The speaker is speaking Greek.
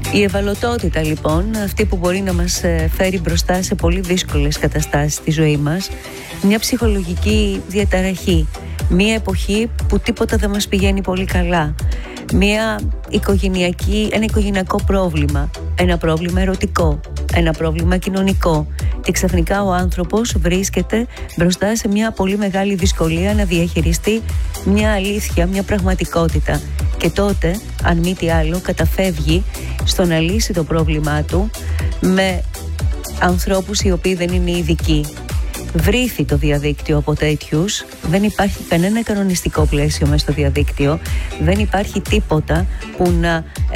Η ευαλωτότητα λοιπόν, αυτή που μπορεί να μας φέρει μπροστά σε πολύ δύσκολες καταστάσεις στη ζωή μας, μια ψυχολογική διαταραχή, μια εποχή που τίποτα δεν μας πηγαίνει πολύ καλά, ένα οικογενειακό πρόβλημα, ένα πρόβλημα ερωτικό, ένα πρόβλημα κοινωνικό, και ξαφνικά ο άνθρωπος βρίσκεται μπροστά σε μια πολύ μεγάλη δυσκολία να διαχειριστεί μια αλήθεια, μια πραγματικότητα. Και τότε, αν μη τι άλλο, καταφεύγει στο να λύσει το πρόβλημά του με ανθρώπους οι οποίοι δεν είναι ειδικοί. Βρήθη το διαδίκτυο από τέτοιους, δεν υπάρχει κανένα κανονιστικό πλαίσιο μέσα στο διαδίκτυο, δεν υπάρχει τίποτα που να